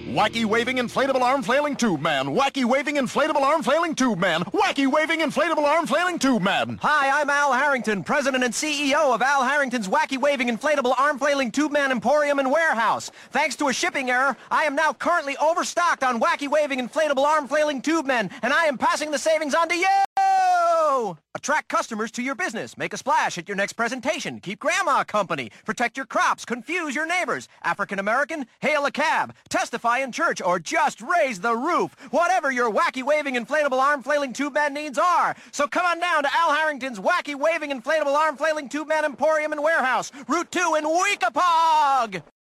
Wacky waving inflatable arm flailing tube man. Wacky waving inflatable arm flailing tube man. Wacky waving inflatable arm flailing tube man. Hi, I'm Al Harrington, President and CEO of Al Harrington's Wacky Waving Inflatable Arm Flailing Tube Man Emporium and Warehouse. Thanks to a shipping error, I am now currently overstocked on Wacky Waving Inflatable Arm Flailing Tube Men, and I am passing the savings on to you! Attract customers to your business. Make a splash at your next presentation. Keep grandma company. Protect your crops. Confuse your neighbors. African American? Hail a cab. Testify in church or just raise the roof. Whatever your wacky waving inflatable arm flailing tube man needs are. So come on down to Al Harrington's Wacky Waving Inflatable Arm Flailing Tube Man Emporium and Warehouse, Route 2 in Weekapaug!